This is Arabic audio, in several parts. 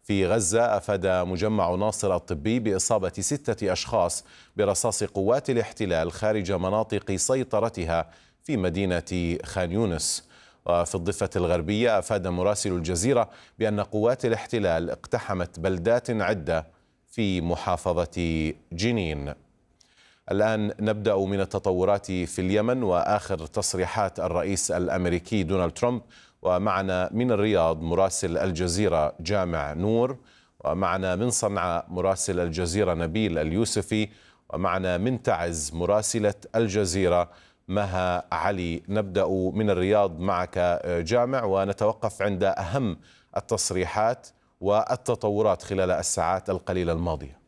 في غزة أفاد مجمع ناصر الطبي بإصابة 6 أشخاص برصاص قوات الاحتلال خارج مناطق سيطرتها في مدينة خان يونس. وفي الضفة الغربية أفاد مراسل الجزيرة بأن قوات الاحتلال اقتحمت بلدات عدة في محافظة جنين. الآن نبدأ من التطورات في اليمن وآخر تصريحات الرئيس الأمريكي دونالد ترامب. ومعنا من الرياض مراسل الجزيرة جامع نور، ومعنا من صنعاء مراسل الجزيرة نبيل اليوسفي، ومعنا من تعز مراسلة الجزيرة مها علي. نبدأ من الرياض معك جامع، ونتوقف عند أهم التصريحات والتطورات خلال الساعات القليلة الماضية.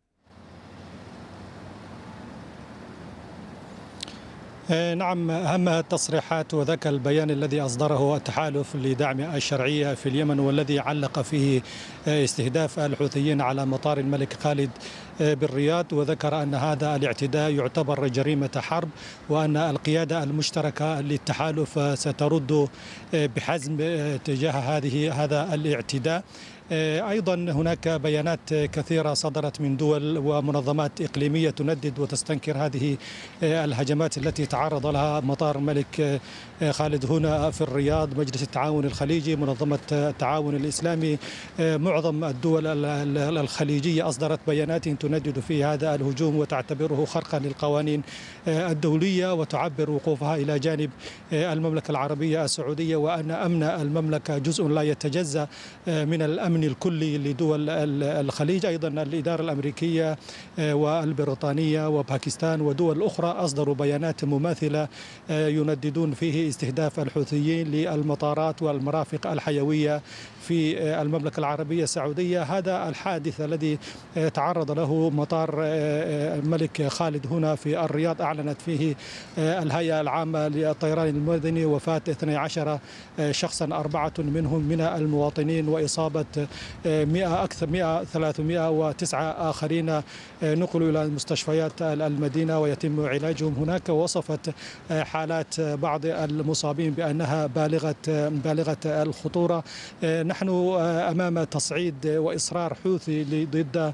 نعم، أهم التصريحات وذاك البيان الذي أصدره التحالف لدعم الشرعية في اليمن، والذي علق فيه استهداف الحوثيين على مطار الملك خالد بالرياض، وذكر أن هذا الاعتداء يعتبر جريمة حرب، وأن القيادة المشتركة للتحالف سترد بحزم تجاه هذا الاعتداء. أيضا هناك بيانات كثيرة صدرت من دول ومنظمات إقليمية تندد وتستنكر هذه الهجمات التي تعرض لها مطار الملك خالد هنا في الرياض. مجلس التعاون الخليجي، منظمة التعاون الإسلامي، معظم الدول الخليجية أصدرت بيانات تندد في هذا الهجوم وتعتبره خرقا للقوانين الدولية، وتعبر وقوفها إلى جانب المملكة العربية السعودية، وأن أمن المملكة جزء لا يتجزأ من الأمن الكلي لدول الخليج. أيضا الإدارة الأمريكية والبريطانية وباكستان ودول أخرى أصدروا بيانات مماثلة ينددون فيه استهداف الحوثيين للمطارات والمرافق الحيوية في المملكة العربية السعودية. هذا الحادث الذي تعرض له مطار الملك خالد هنا في الرياض أعلنت فيه الهيئة العامة للطيران المدني وفاة 12 شخصا، 4 منهم من المواطنين، وإصابة 309 آخرين نقلوا إلى مستشفيات المدينة ويتم علاجهم هناك. ووصفت حالات بعض المصابين بأنها بالغة الخطورة. نحن أمام تصعيد وإصرار حوثي ضد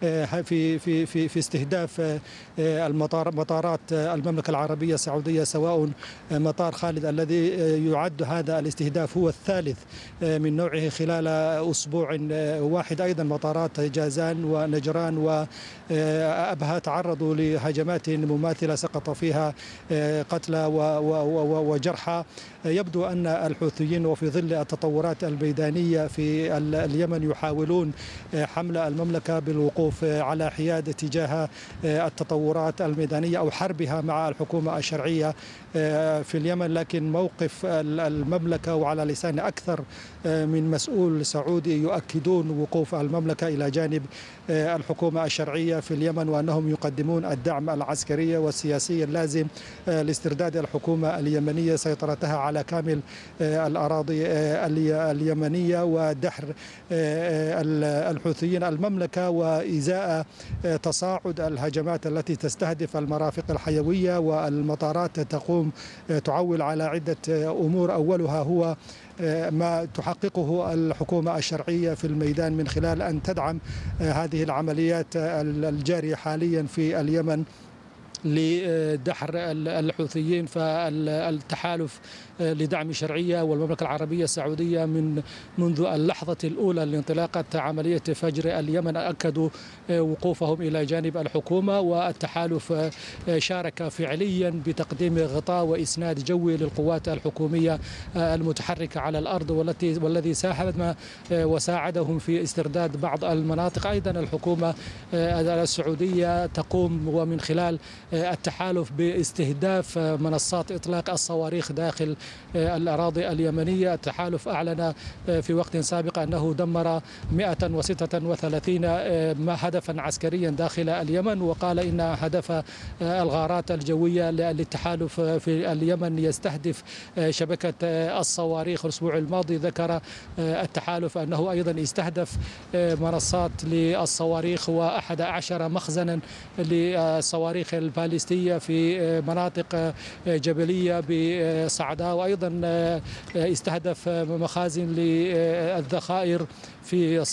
في استهداف مطارات المملكة العربية السعودية، سواء مطار خالد الذي يعد هذا الاستهداف هو الثالث من نوعه خلال أسبوع واحد. أيضا مطارات جازان ونجران وأبها تعرضوا لهجمات مماثلة سقط فيها قتلى وجرحى. يبدو أن الحوثيين وفي ظل التطورات الميدانية في اليمن يحاولون حمل المملكة بالوقوف على حياد تجاه التطورات الميدانية أو حربها مع الحكومة الشرعية في اليمن، لكن موقف المملكة وعلى لسان أكثر من مسؤول سعودي يؤكدون وقوف المملكة إلى جانب الحكومة الشرعية في اليمن، وأنهم يقدمون الدعم العسكري والسياسي اللازم لاسترداد الحكومة اليمنية سيطرتها على كامل الأراضي اليمنية ودحر الحوثيين المملكة، وإزاء تصاعد الهجمات التي تستهدف المرافق الحيوية والمطارات تعول على عدة أمور. أولها هو ما تحققه الحكومة الشرعية في الميدان من خلال أن تدعم هذه العمليات الجارية حاليا في اليمن لدحر الحوثيين. فالتحالف لدعم الشرعية والمملكة العربية السعودية منذ اللحظة الأولى لانطلاقة عملية فجر اليمن أكدوا وقوفهم إلى جانب الحكومة، والتحالف شارك فعليا بتقديم غطاء وإسناد جوي للقوات الحكومية المتحركة على الأرض والذي ساهم وساعدهم في استرداد بعض المناطق. أيضا الحكومة السعودية تقوم ومن خلال التحالف باستهداف منصات إطلاق الصواريخ داخل الأراضي اليمنية. التحالف أعلن في وقت سابق أنه دمر 136 هدفا عسكريا داخل اليمن، وقال إن هدف الغارات الجوية للتحالف في اليمن يستهدف شبكة الصواريخ. الأسبوع الماضي ذكر التحالف أنه أيضا استهدف منصات للصواريخ و11 مخزنا للصواريخ الباليستية في مناطق جبلية بصعداء، وأيضا استهدف مخازن للذخائر في